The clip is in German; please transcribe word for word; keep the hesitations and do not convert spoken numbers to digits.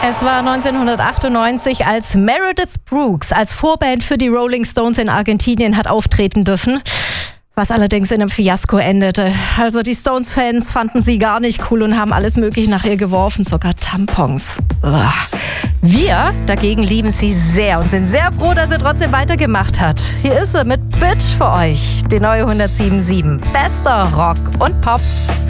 Es war neunzehnhundertachtundneunzig, als Meredith Brooks als Vorband für die Rolling Stones in Argentinien hat auftreten dürfen, was allerdings in einem Fiasko endete. Also die Stones-Fans fanden sie gar nicht cool und haben alles Mögliche nach ihr geworfen, sogar Tampons. Uah. Wir dagegen lieben sie sehr und sind sehr froh, dass sie trotzdem weitergemacht hat. Hier ist sie mit Bitch für euch, die neue hundertsieben Komma sieben. Bester Rock und Pop.